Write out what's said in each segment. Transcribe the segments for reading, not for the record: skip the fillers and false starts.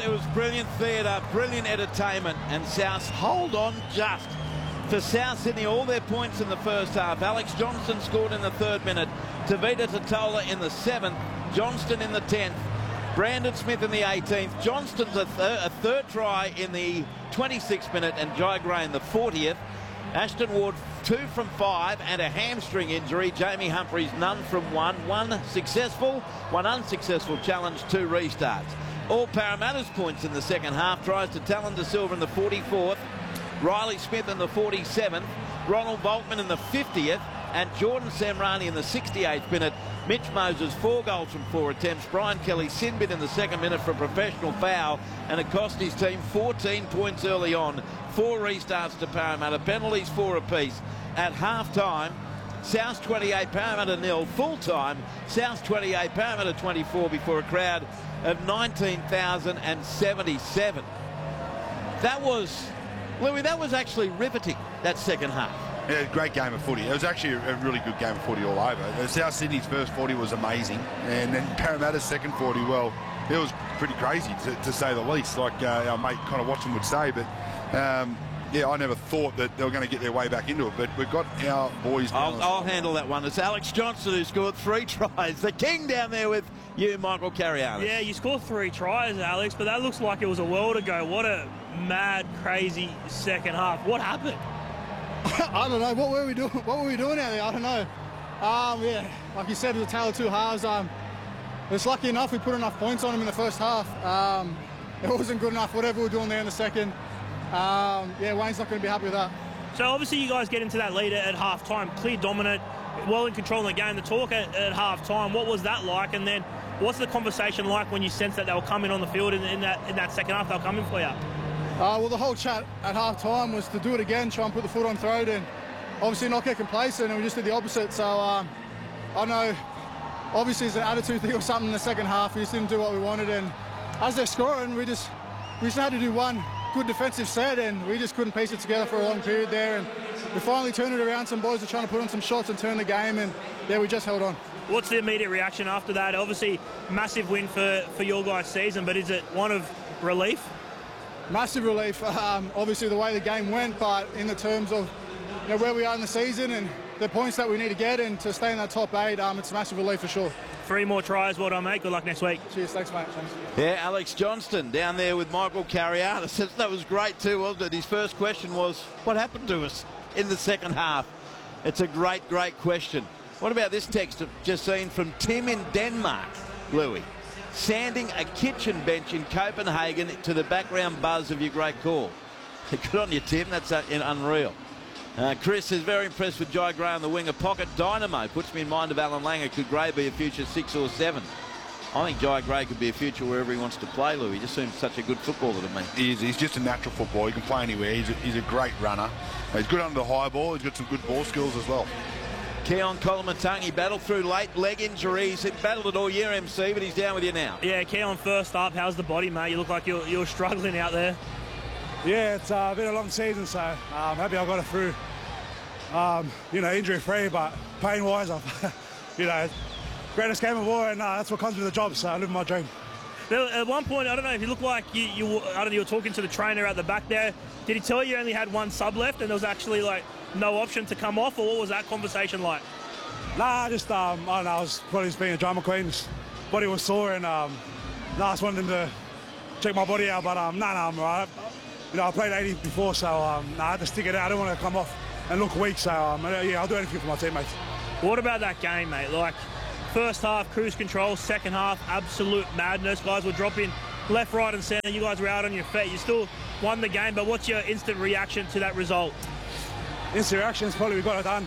it was brilliant theatre, brilliant entertainment, and South hold on just. For South Sydney, all their points in the first half. Alex Johnston scored in the 3rd minute. Tavita Totola in the 7th. Johnston in the 10th. Brandon Smith in the 18th. Johnston's a third try in the 26th minute, and Jai Gray in the 40th. Ashton Ward 2 from 5 and a hamstring injury. Jamie Humphries none from 1. 1 successful, 1 unsuccessful challenge, 2 restarts. All Parramatta's points in the second half. Tries to Talon De Silva in the 44th. Riley Smith in the 47th. Ronald Volkman in the 50th. And Jordan Samrani in the 68th minute. Mitch Moses 4 goals from 4 attempts. Brian Kelly sin bit in the 2nd minute for a professional foul, and it cost his team 14 points early on. 4 restarts to Parramatta, penalties 4 apiece. At half-time, South 28, Parramatta 0. Full-time, South 28, Parramatta 24, before a crowd of 19,077. That was, Louis, that was actually riveting, that second half. Yeah, great game of footy. It was actually a really good game of footy all over. South Sydney's first 40 was amazing, and then Parramatta's second 40, well, it was pretty crazy to say the least, like our mate kind of Watson would say. But yeah, I never thought that they were going to get their way back into it, but we've got our boys. I'll handle that one. It's Alex Johnston who scored 3 tries. The king down there with you, Michael Carianis. Yeah, you scored 3 tries, Alex, but that looks like it was a world ago. What a mad, crazy second half. What happened? I don't know. What were we doing? What were we doing out there? I don't know. Yeah, like you said, it was a tale of 2 halves. It's lucky enough we put enough points on them in the first half. It wasn't good enough. Whatever we were doing there in the second. Yeah, Wayne's not going to be happy with that. So obviously you guys get into that lead at half time, clear dominant, well in control of the game. The talk at half time, what was that like? And then what's the conversation like when you sense that they'll come in on the field in that second half? They'll come in for you. Well, the whole chat at half-time was to do it again, try and put the foot on throat, and obviously not get complacent, and we just did the opposite. So I know, obviously it's an attitude thing or something in the second half. We just didn't do what we wanted, and as they're scoring, we just had to do one good defensive set, and we just couldn't piece it together for a long period there. And we finally turned it around. Some boys were trying to put on some shots and turn the game, and yeah, we just held on. What's the immediate reaction after that? Obviously, massive win for your guys' season, but is it one of relief? Massive relief, obviously the way the game went, but in the terms of where we are in the season and the points that we need to get and to stay in that top 8, it's a massive relief for sure. 3 more tries, well done mate, good luck next week. Cheers, thanks mate. Thanks. Yeah, Alex Johnston down there with Michael Carianis. That was great too, wasn't it? His first question was, what happened to us in the second half? It's a great question. What about this text I've just seen from Tim in Denmark, Louis? Sanding a kitchen bench in Copenhagen to the background buzz of your great call. Good on you, Tim. That's unreal. Chris is very impressed with Jai Gray on the wing. A pocket dynamo puts me in mind of Alan Langer. Could Gray be a future 6 or 7? I think Jai Gray could be a future wherever he wants to play, Lou. He just seems such a good footballer to me. He is. He's just a natural footballer. He can play anywhere. He's a great runner. He's good under the high ball. He's got some good ball skills as well. Keon Kolomatangi battled through late leg injuries. He battled it all year, MC, but he's down with you now. Yeah, Keon, first up. How's the body, mate? You look like you're struggling out there. Yeah, it's been a long season, so I'm happy I got it through. Injury-free, but pain-wise, greatest game of all, and that's what comes with the job, so I live my dream. Now, at one point, I don't know if you look like you were talking to the trainer at the back there. Did he tell you only had 1 sub left and there was actually like no option to come off, or what was that conversation like? Nah, just I don't know, I was probably just being a drama queen. His body was sore, and I just wanted him to check my body out, but I'm all right. I played 80 before, so I had to stick it out. I don't want to come off and look weak, so yeah, I'll do anything for my teammates. What about that game, mate? Like, first half, cruise control, second half, absolute madness. Guys were dropping left, right and centre. You guys were out on your feet. You still won the game, but what's your instant reaction to that result? Instant reaction is probably we got it done.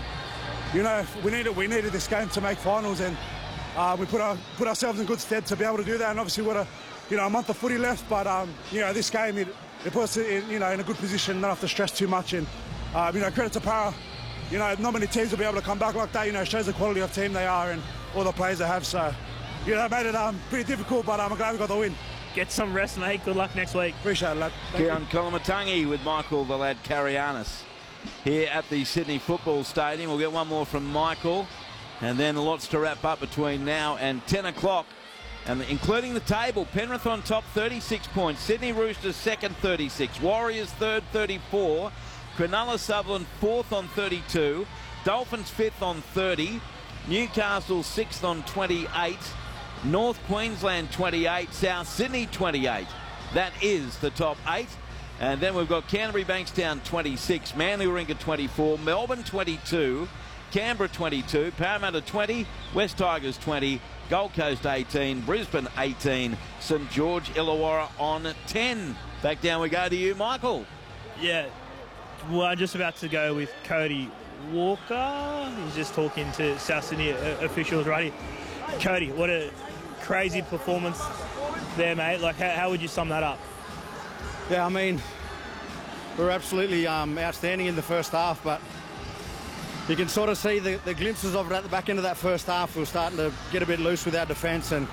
We needed this game to make finals, and we put ourselves in good stead to be able to do that. And obviously, we've got a month of footy left, but this game it puts us in a good position, not have to stress too much. And credit to Para. Not many teams will be able to come back like that. It shows the quality of team they are and all the players they have. So, it made it pretty difficult, but I'm glad we got the win. Get some rest, mate. Good luck next week. Appreciate it, lad. Keon Kolomatangi with Michael the lad Carianis here at the Sydney Football Stadium. We'll get one more from Michael, and then lots to wrap up between now and 10 o'clock And including the table, Penrith on top, 36 points. Sydney Roosters second, 36. Warriors third, 34. Cronulla Sutherland fourth on 32. Dolphins fifth on 30. Newcastle sixth on 28. North Queensland 28. South Sydney 28. That is the top 8. And then we've got Canterbury Bankstown 26. Manly Warringah 24. Melbourne 22. Canberra 22. Parramatta 20. West Tigers 20. Gold Coast 18, Brisbane 18, St George Illawarra on 10. Back down we go to you, Michael. Yeah, well, I'm just about to go with Cody Walker. He's just talking to South Sydney officials right here. Cody, what a crazy performance there, mate. Like, how would you sum that up? Yeah, I mean, we were absolutely outstanding in the first half, but you can sort of see the glimpses of it at the back end of that first half. We were starting to get a bit loose with our defence, and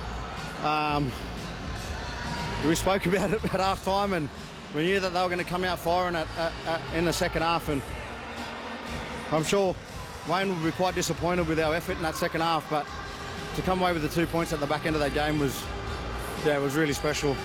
we spoke about it at half time, and we knew that they were going to come out firing in the second half, and I'm sure Wayne would be quite disappointed with our effort in that second half, but to come away with the 2 points at the back end of that game was really special.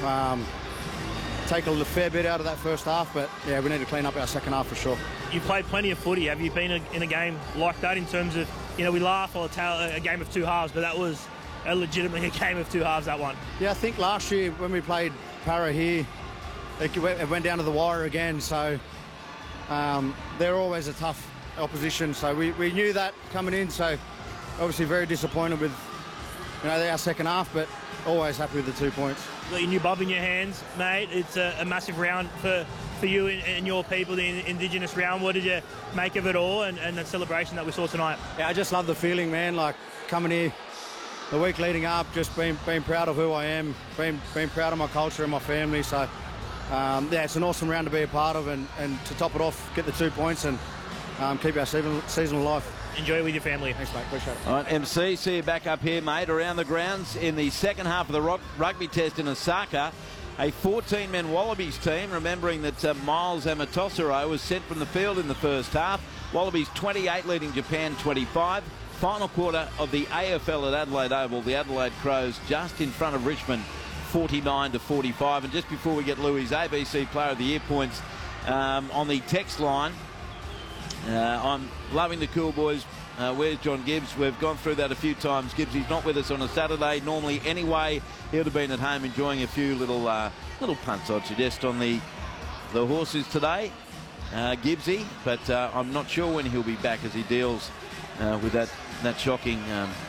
Take a fair bit out of that first half, but yeah, we need to clean up our second half for sure. You've played plenty of footy. Have you been in a game like that in terms of, you know, we laugh or tell a game of two halves, but that was legitimately a game of two halves, that one? Yeah, I think last year when we played Para here, it went down to the wire again, so they're always a tough opposition, so we knew that coming in, so obviously very disappointed with, you know, our second half, but always happy with the 2 points. Got your new bub in your hands, mate. It's a massive round for you and your people, the Indigenous round. What did you make of it all and the celebration that we saw tonight? Yeah, I just love the feeling, man, like coming here the week leading up, just being proud of who I am, being proud of my culture and my family. So, yeah, it's an awesome round to be a part of, and to top it off, get the 2 points and keep our season alive. Enjoy it with your family. Thanks, mate. Appreciate it. All right, MC, see you back up here, mate. Around the grounds in the second half of the rugby test in Osaka, a 14-man Wallabies team, remembering that Miles Amatosaro was sent from the field in the first half. Wallabies 28, leading Japan 25. Final quarter of the AFL at Adelaide Oval. The Adelaide Crows just in front of Richmond, 49-45. And just before we get Louis' ABC Player of the Year points on the text line, I'm loving the Cool Boys. Where's John Gibbs? We've gone through that a few times. Gibbs, he's not with us on a Saturday. Normally, anyway, he would have been at home enjoying a few little punts, I'd suggest, on the horses today, Gibbsy. But I'm not sure when he'll be back as he deals with that shocking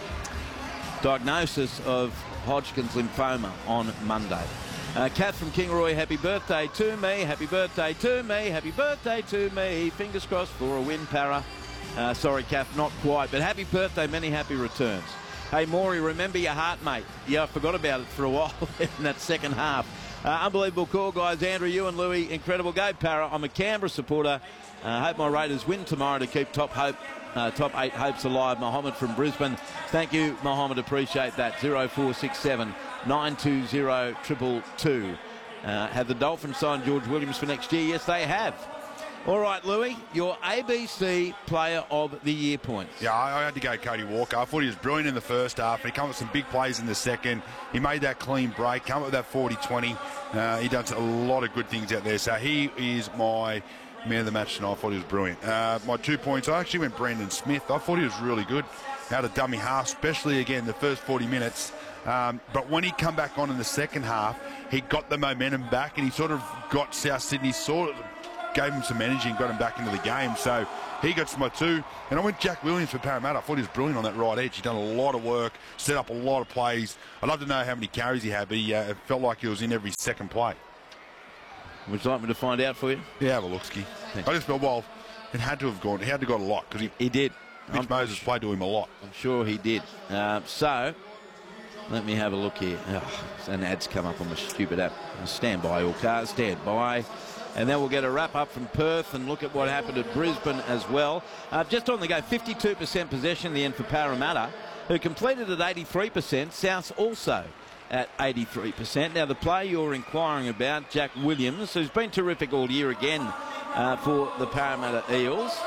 diagnosis of Hodgkin's lymphoma on Monday. Kath from Kingaroy, happy birthday to me, happy birthday to me, happy birthday to me. Fingers crossed for a win, Para. Sorry, Kath, not quite, but happy birthday, many happy returns. Hey, Maury, remember your heart, mate. Yeah, I forgot about it for a while in that second half. Unbelievable call, guys. Andrew, you and Louis, incredible. Go, Para. I'm a Canberra supporter. Hope my Raiders win tomorrow to keep top 8 hopes alive. Mohammed from Brisbane. Thank you, Mohammed. Appreciate that. 0467 920 222. Have the Dolphins signed George Williams for next year? Yes, they have. All right, Louis, your ABC Player of the Year points. Yeah, I had to go Cody Walker. I thought he was brilliant in the first half. He came up with some big plays in the second. He made that clean break, came up with that 40-20. He done a lot of good things out there. So he is my man of the match tonight. I thought he was brilliant. My 2 points, I actually went Brandon Smith. I thought he was really good out of dummy half, especially, again, the first 40 minutes. But when he come back on in the second half, he got the momentum back, and he sort of got South Sydney gave him some energy and got him back into the game. So he got to my 2. And I went Jack Williams for Parramatta. I thought he was brilliant on that right edge. He'd done a lot of work, set up a lot of plays. I'd love to know how many carries he had, but it felt like he was in every second play. Would you like me to find out for you? Yeah, have a look, Ski. I just felt, well, it had to have gone. He had to have got a lot, because he did. Mitch Moses played to him a lot. I'm sure he did. So let me have a look here. An ad's come up on my stupid app. Stand by, all cars. Stand by. And then we'll get a wrap-up from Perth and look at what happened at Brisbane as well. Just on the go, 52% possession in the end for Parramatta, who completed at 83%. South also at 83%. Now, the player you're inquiring about, Jack Williams, who's been terrific all year again for the Parramatta Eels.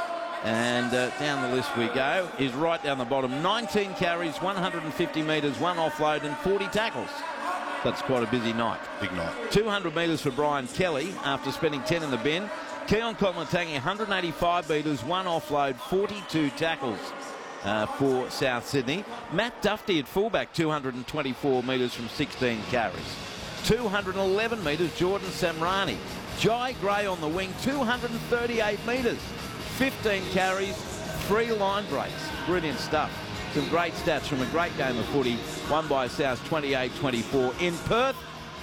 And down the list we go. Is right down the bottom. 19 carries, 150 metres, 1 offload and 40 tackles. That's quite a busy night. Big night. 200 metres for Brian Kelly after spending 10 in the bin. Keon Kolomatangi, 185 metres, 1 offload, 42 tackles for South Sydney. Matt Duffy at fullback, 224 metres from 16 carries. 211 metres, Jordan Samrani. Jai Gray on the wing, 238 metres. 15 carries, 3 line breaks. Brilliant stuff. Some great stats from a great game of footy. Won by South 28-24. In Perth,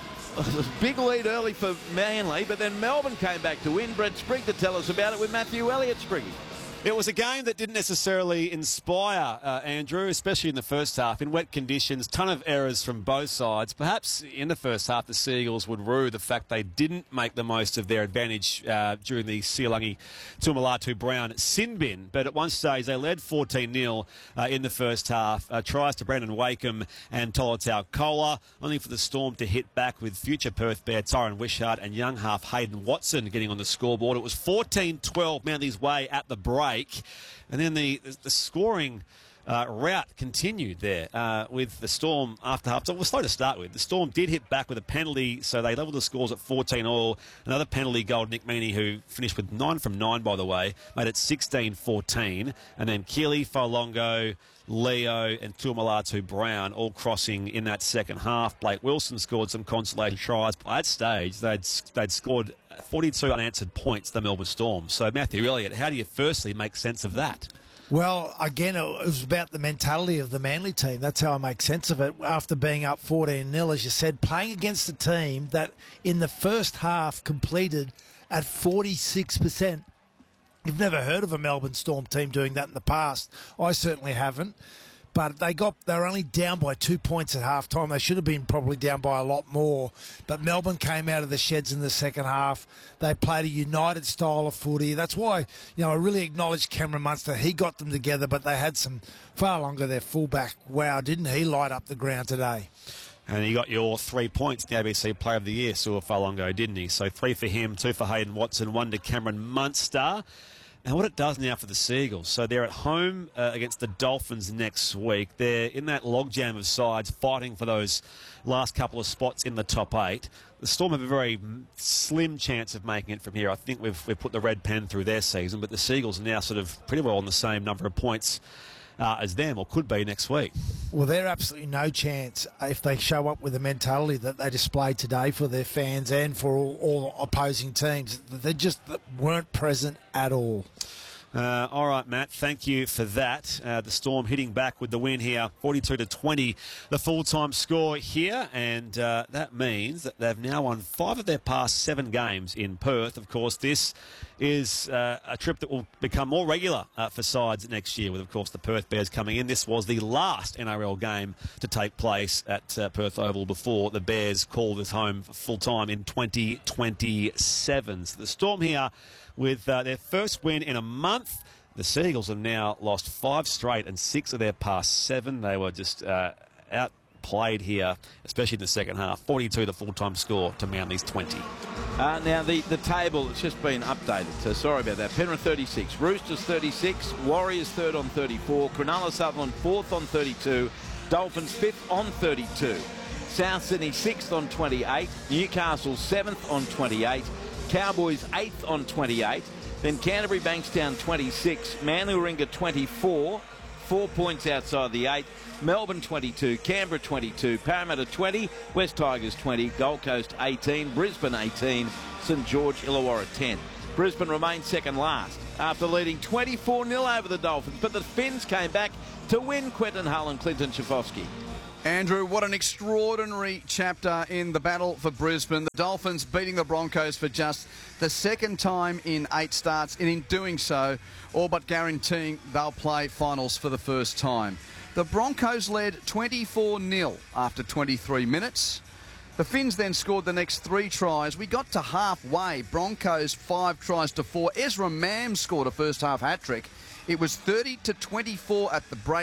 big lead early for Manly, but then Melbourne came back to win. Brett Sprigg to tell us about it with Matthew Elliott. Spriggy. It was a game that didn't necessarily inspire Andrew, especially in the first half. In wet conditions, ton of errors from both sides. Perhaps in the first half, the Seagulls would rue the fact they didn't make the most of their advantage during the Sialangi Tuamulatu Brown sin bin. But at one stage, they led 14-0 in the first half. Tries to Brandon Wakeham and Tolatau Kola, only for the Storm to hit back with future Perth Bear Tyron Wishart and young half Hayden Watson getting on the scoreboard. It was 14-12 Manly's way at the break. And then the scoring route continued there with the Storm after half. So it was slow to start with. The Storm did hit back with a penalty, so they levelled the scores at 14-all. Another penalty goal, Nick Meaney, who finished with 9 from 9, by the way, made it 16-14. And then Keely, Folongo, Leo and Tuamulatu Brown all crossing in that second half. Blake Wilson scored some consolation tries. By that stage, they'd scored 42 unanswered points, the Melbourne Storm. So, Matthew Elliott, how do you firstly make sense of that? Well, again, it was about the mentality of the Manly team. That's how I make sense of it. After being up 14-0, as you said, playing against a team that in the first half completed at 46%. You've never heard of a Melbourne Storm team doing that in the past. I certainly haven't. But they're only down by 2 points at halftime. They should have been probably down by a lot more. But Melbourne came out of the sheds in the second half. They played a united style of footy. That's why, I really acknowledge Cameron Munster. He got them together, but they had some far longer. Their fullback, wow, didn't he light up the ground today? And he got your 3 points, the ABC Player of the Year, Sua Falongo, didn't he? So 3 for him, 2 for Hayden Watson, 1 to Cameron Munster. And what it does now for the Seagulls, so they're at home against the Dolphins next week. They're in that logjam of sides fighting for those last couple of spots in the top 8. The Storm have a very slim chance of making it from here. I think we've put the red pen through their season, but the Seagulls are now sort of pretty well on the same number of points as them, or could be next week. Well, they're absolutely no chance if they show up with the mentality that they displayed today for their fans and for all opposing teams. They just weren't present at all. All right, Matt, thank you for that. The Storm hitting back with the win here, 42-20, the full-time score here, and that means that they've now won 5 of their past 7 games in Perth. Of course, this is a trip that will become more regular for sides next year, with, of course, the Perth Bears coming in. This was the last NRL game to take place at Perth Oval before the Bears called this home full-time in 2027. So the Storm here with their first win in a month. The Seagulls have now lost 5 straight and 6 of their past 7. They were just outplayed here, especially in the second half. 42 the full-time score to Manly's 20. Now, the table has just been updated, so sorry about that. Penrith 36, Roosters 36, Warriors 3rd on 34, Cronulla Sutherland 4th on 32, Dolphins 5th on 32, South Sydney 6th on 28, Newcastle 7th on 28, Cowboys 8th on 28, then Canterbury Bankstown 26, Manly Warringah 24, 4 points outside the 8, Melbourne 22, Canberra 22, Parramatta 20, West Tigers 20, Gold Coast 18, Brisbane 18, St George Illawarra 10. Brisbane remained second last after leading 24-0 over the Dolphins, but the Finns came back to win. Quentin Hull and Clinton Schifofsky. Andrew, what an extraordinary chapter in the battle for Brisbane. The Dolphins beating the Broncos for just the second time in 8 starts, and in doing so, all but guaranteeing they'll play finals for the first time. The Broncos led 24-0 after 23 minutes. The Finns then scored the next 3 tries. We got to halfway. Broncos 5 tries to 4. Ezra Mam scored a first half hat-trick. It was 30-24 at the break.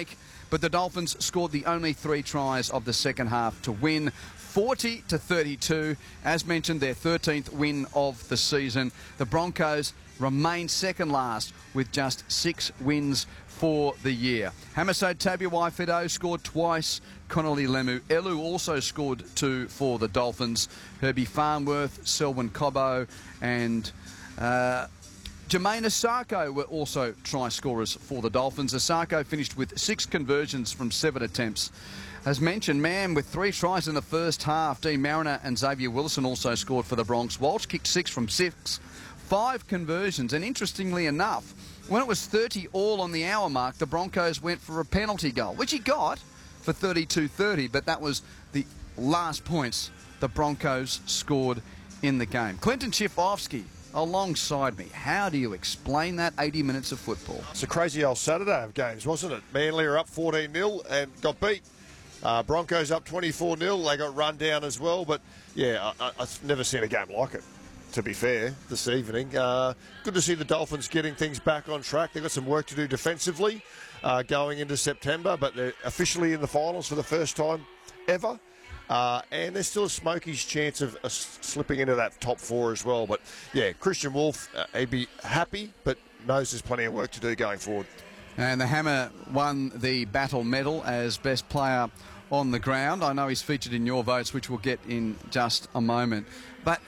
but the Dolphins scored the only 3 tries of the second half to win 40-32. As mentioned, their 13th win of the season. The Broncos remain second last with just 6 wins for the year. Hamiso Tabuai-Fidow scored twice. Connolly Lemu-Elu also scored 2 for the Dolphins. Herbie Farnworth, Selwyn Cobbo and Jermaine Asako were also try scorers for the Dolphins. Asako finished with 6 conversions from 7 attempts. As mentioned, Mann with 3 tries in the first half. Dean Mariner and Xavier Wilson also scored for the Bronx. Walsh kicked 6 from 6. 5 conversions, and interestingly enough, when it was 30 all on the hour mark, the Broncos went for a penalty goal, which he got for 32-30, but that was the last points the Broncos scored in the game. Clinton Schifofsky alongside me. How do you explain that 80 minutes of football? It's a crazy old Saturday of games, wasn't it? Manly are up 14-0 and got beat. Broncos up 24-0. They got run down as well, but yeah, I've never seen a game like it, to be fair, this evening. Good to see the Dolphins getting things back on track. They've got some work to do defensively going into September, but they're officially in the finals for the first time ever. And there's still a Smokies chance of slipping into that top 4 as well. But yeah, Christian Wolf, he'd be happy, but knows there's plenty of work to do going forward. And the Hammer won the Battle Medal as best player on the ground. I know he's featured in your votes, which we'll get in just a moment. But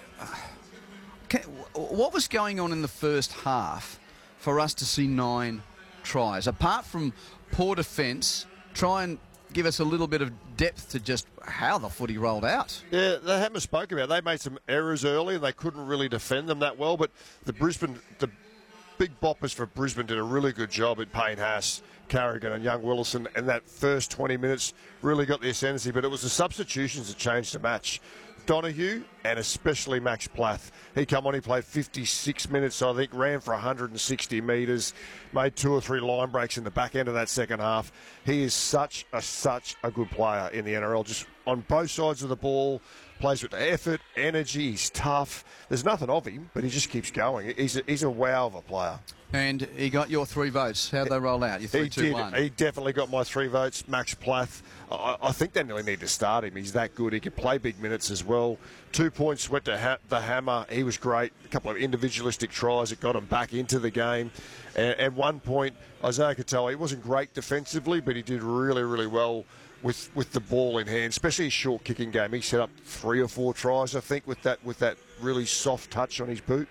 what was going on in the first half for us to see 9 tries? Apart from poor defence, try and give us a little bit of depth to just how the footy rolled out. Yeah, the Hammer spoke about it. They made some errors early and they couldn't really defend them that well, but the big boppers for Brisbane did a really good job at Payne Haas, Carrigan and Young Willison, and that first 20 minutes really got the ascendancy, but it was the substitutions that changed the match. Donahue and especially Max Plath. He come on, he played 56 minutes, I think, ran for 160 metres, made 2 or 3 line breaks in the back end of that second half. He is such a good player in the NRL, just on both sides of the ball, plays with effort, energy, he's tough. There's nothing of him, but he just keeps going. He's a wow of a player. And he got your 3 votes. How'd they roll out? Your 3-2-1? He definitely got my 3 votes. Max Plath, I think they nearly need to start him. He's that good. He can play big minutes as well. 2 points went to the Hammer. He was great. A couple of individualistic tries that got him back into the game. And 1 point, Isaiah Katoa, he wasn't great defensively, but he did really, really well with the ball in hand, especially his short kicking game. He set up 3 or 4 tries, I think, with that really soft touch on his boot.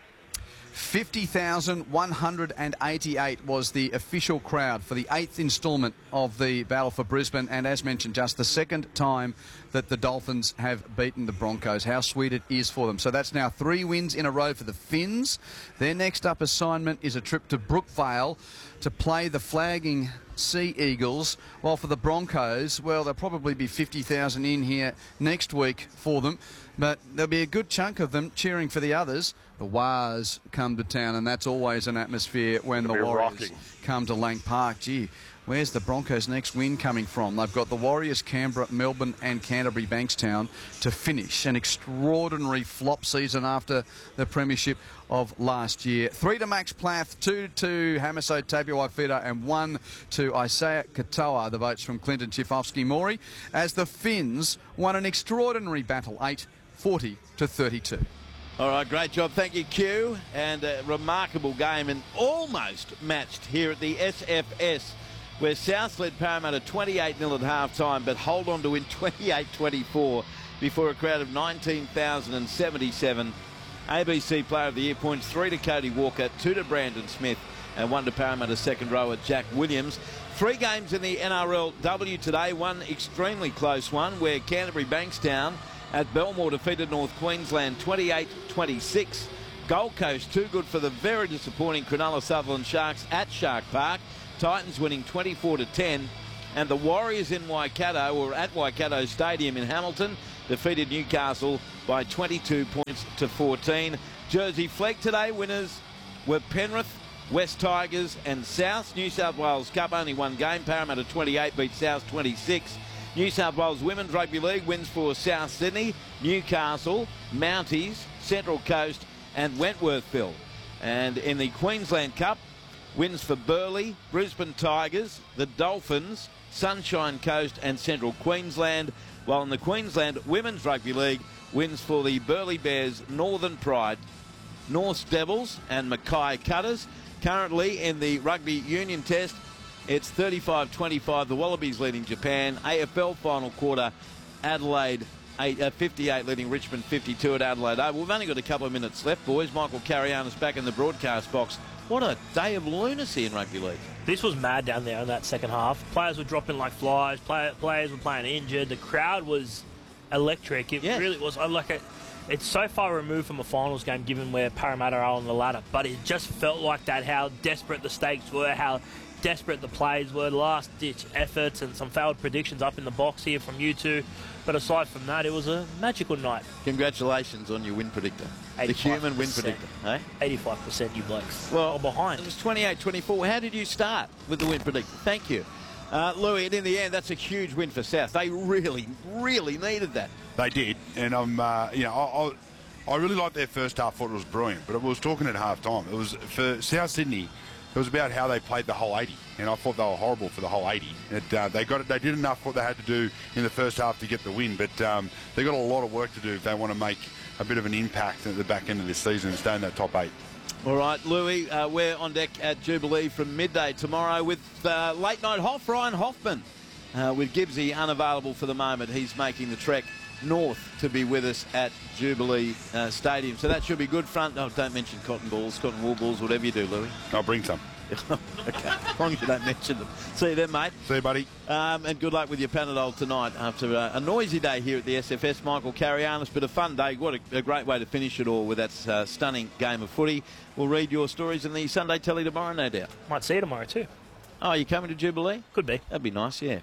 50,188 was the official crowd for the 8th instalment of the Battle for Brisbane, and as mentioned, just the 2nd time that the Dolphins have beaten the Broncos. How sweet it is for them. So that's now 3 wins in a row for the Finns. Their next up assignment is a trip to Brookvale to play the flagging Sea Eagles, while for the Broncos, well, there'll probably be 50,000 in here next week for them, but there'll be a good chunk of them cheering for the others. The Wars come to town, and that's always an atmosphere when the Warriors come to Lang Park. Gee, where's the Broncos' next win coming from? They've got the Warriors, Canberra, Melbourne and Canterbury Bankstown to finish an extraordinary flop season after the premiership of last year. 3 to Max Plath, 2 to Hamiso Tabuai-Fidow and 1 to Isaiah Katoa. The votes from Clinton Schifofsky-Maury as the Finns won an extraordinary battle, 40-32. All right, great job. Thank you, Q. And a remarkable game and almost matched here at the SFS, where South led Parramatta 28-0 at half-time, but hold on to win 28-24 before a crowd of 19,077. ABC Player of the Year points 3 to Cody Walker, 2 to Brandon Smith, and 1 to Parramatta's second rower, Jack Williams. 3 games in the NRLW today, one extremely close one, where Canterbury Bankstown at Belmore defeated North Queensland 28-26. Gold Coast too good for the very disappointing Cronulla Sutherland Sharks at Shark Park. Titans winning 24-10. And the Warriors in Waikato, or at Waikato Stadium in Hamilton, defeated Newcastle by 22 points to 14. Jersey Flegg today, winners were Penrith, West Tigers and South. New South Wales Cup, only one game. Parramatta 28 beat South 26. New South Wales Women's Rugby League wins for South Sydney, Newcastle, Mounties, Central Coast and Wentworthville. And in the Queensland Cup, wins for Burleigh, Brisbane Tigers, the Dolphins, Sunshine Coast and Central Queensland, while in the Queensland Women's Rugby League, wins for the Burleigh Bears, Northern Pride, North Devils and Mackay Cutters. Currently in the Rugby Union Test, it's 35-25. The Wallabies leading Japan. AFL final quarter, Adelaide 58 leading Richmond 52 at Adelaide Oval. We've only got a couple of minutes left, boys. Michael Carianis back in the broadcast box. What a day of lunacy in rugby league. This was mad down there in that second half. Players were dropping like flies. Players were playing injured. The crowd was electric. It really was. It's so far removed from a finals game, given where Parramatta are on the ladder. But it just felt like that, how desperate the stakes were, how desperate the plays were, last-ditch efforts and some failed predictions up in the box here from you two. But aside from that, it was a magical night. Congratulations on your win predictor. The human win predictor. Eh? 85%, you blokes. Well, behind. It was 28-24. How did you start with the win predictor? Thank you. Louis, and in the end, that's a huge win for South. They really, really needed that. They did, and I really liked their first half. Thought it was brilliant, but I was talking at half time. It was for South Sydney. It was about how they played the whole 80, and I thought they were horrible for the whole 80. They got it. They did enough what they had to do in the first half to get the win, but they got a lot of work to do if they want to make a bit of an impact at the back end of this season and stay in that top 8. All right, Louis, we're on deck at Jubilee from midday tomorrow with late night Hoff, Ryan Hoffman, with Gibbsy unavailable for the moment. He's making the trek north to be with us at Jubilee Stadium. So that should be good front. Oh, don't mention cotton balls, cotton wool balls, whatever you do, Louis. I'll bring some. Okay, as long as you don't mention them. See you then, mate. See you, buddy. And good luck with your Panadol tonight after a noisy day here at the SFS. Michael Carianis, but a fun day. What a great way to finish it all with that stunning game of footy. We'll read your stories in the Sunday Telly tomorrow, no doubt. Might see you tomorrow too. Oh, you coming to Jubilee? Could be. That'd be nice, yeah.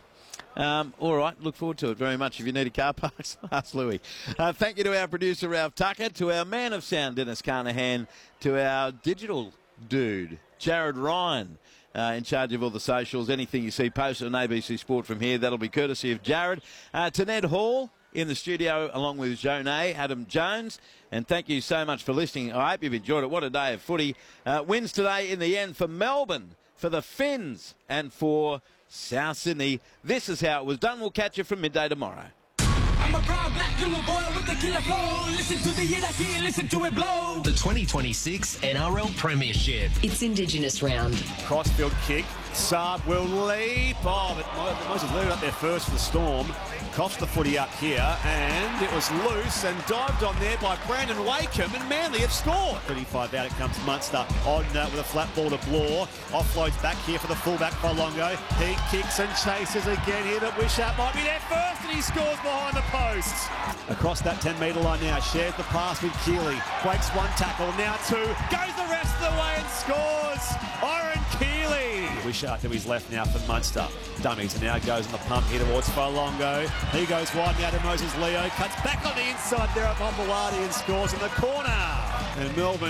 All right, look forward to it very much. If you need a car park, ask Louis. Thank you to our producer, Ralph Tucker, to our man of sound, Dennis Carnahan, to our digital dude, Jared Ryan, in charge of all the socials. Anything you see posted on ABC Sport from here, that'll be courtesy of Jared. To Ned Hall in the studio, along with Jonay, Adam Jones. And thank you so much for listening. I hope you've enjoyed it. What a day of footy. Wins today in the end for Melbourne, for the Finns, and for South Sydney. This is how it was done. We'll catch you from midday tomorrow. I'm a proud black killer boy with the killer flow. Listen to the hit I hear, listen to it blow. The 2026 NRL Premiership. It's Indigenous round. Crossfield kick. Saab will leap. Oh, but Moses leaving up there first for the Storm. Coughs the footy up here, and it was loose and dived on there by Brandon Wakeham, and Manly have scored. 35 out, it comes Munster on with a flat ball to Bloor. Offloads back here for the fullback Polongo. He kicks and chases again here to Wishart. Might be there first, and he scores behind the posts. Across that 10-metre line now, shares the pass with Keeley. Breaks one tackle, now two. Goes the rest of the way and scores. Oren Keeley. Wishart to his left now for Munster. Dummies, and now goes on the pump here towards Polongo. He goes wide now to Moses Leo. Cuts back on the inside there at Bombawadi and scores in the corner. And Melbourne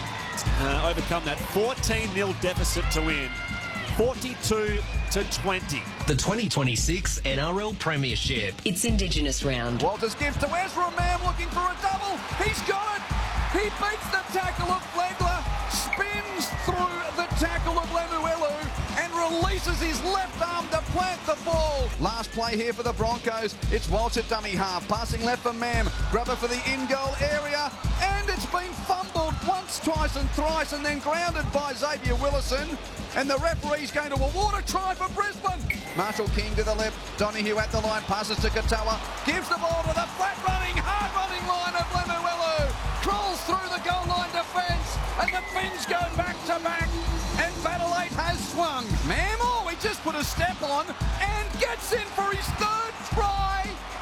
overcome that 14-0 deficit to win. 42-20. The 2026 NRL Premiership. It's Indigenous round. Walters gives to Ezra Mam looking for a double. He's got it. He beats the tackle of Flegler, spins through the tackle of Lemuelu, and releases his left arm to plant the ball. Last play here for the Broncos. It's Walsh at dummy half, passing left for Mam. Grubber for the in-goal area, and it's been fumbled once, twice and thrice, and then grounded by Xavier Willison. And the referee's going to award a try for Brisbane. Marshall King to the left. Donahue at the line, passes to Katoa. Gives the ball to the flat-running, hard-running line of Lemuelu. Crawls through the goal line defence, and the Finns go back-to-back. And Battle 8 has swung. Mammal, he just put a step on and gets in for his third try.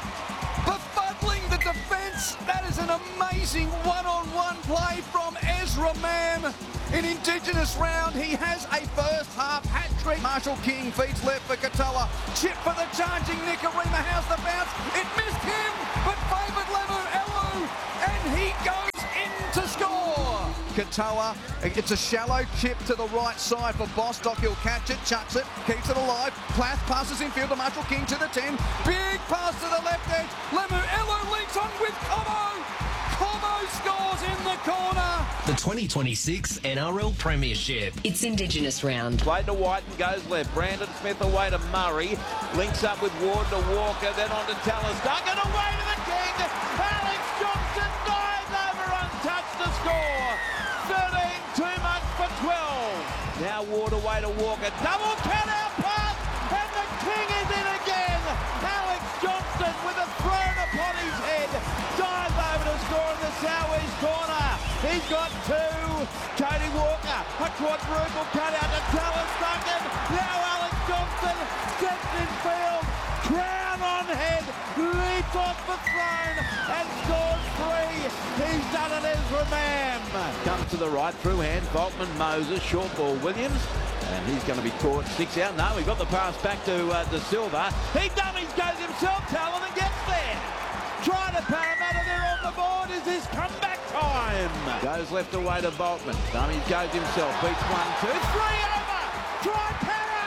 Befuddling the defence. That is an amazing one-on-one play from Ezra Mam. In Indigenous round, he has a first half hat-trick. Marshall King feeds left for Katoa. Chip for the charging Nicarima. How's the bounce? It missed him, but favoured Lemuelu, and he goes in to score. Katoa, it's a shallow chip to the right side for Bostock. He'll catch it, chucks it, keeps it alive. Plath passes infield to Marshall King to the 10. Big pass to the left edge. Lemuelu leads on with Como. Como scores in the the corner. The 2026 NRL Premiership. It's Indigenous round. Played to White and goes left. Brandon Smith away to Murray. Links up with Ward to Walker, then on to Tallis Duncan. Away to the King. Alex Johnson dives over untouched to score. 13 too much for 12. Now Ward away to Walker. Double cut out pass. And the King is in again. Alex Johnson with a thrown upon his head. Dives over to score in the southeast corner. He's got two. Cody Walker, a quadruple cut out to Tallis Duncan. Now Alex Johnson steps in field. Crown on head. Leaps off the throne and scores three. He's done it as Ramam. Comes to the right through hand. Volkman, Moses, short ball Williams. And he's going to be caught 6 out. No, he got the pass back to De Silva. He dummies, goes himself, Talon, and gets there. Try to Parramatta, they're on the board. Is this comeback time? Goes left away to Volkman. Dummies, goes himself. Beats 1, 2, 3 over. Try Para.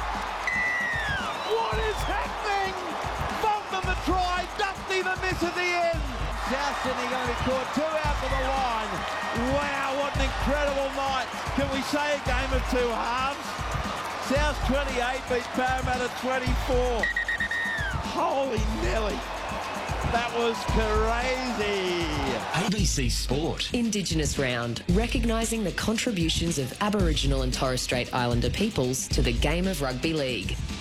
What is happening? Volkman the try. Dusty the miss at the end. South Sydney going to be caught 2 out for the line. Wow, what an incredible night. Can we say a game of two halves? South 28 beats Parramatta 24. Holy Nelly. That was crazy. ABC Sport. Indigenous round, recognising the contributions of Aboriginal and Torres Strait Islander peoples to the game of rugby league.